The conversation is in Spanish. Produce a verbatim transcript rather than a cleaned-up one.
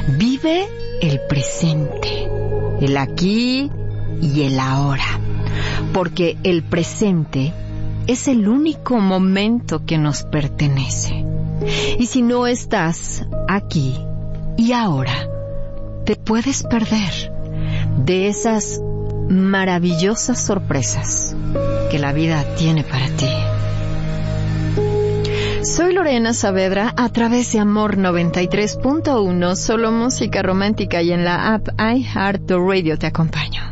Vive el presente, el aquí y el ahora, porque el presente es el único momento que nos pertenece. Y si no estás aquí y ahora, te puedes perder de esas maravillosas sorpresas que la vida tiene para ti. Soy Lorena Saavedra a través de Amor noventa y tres punto uno, solo música romántica, y en la app iHeartRadio te acompaño.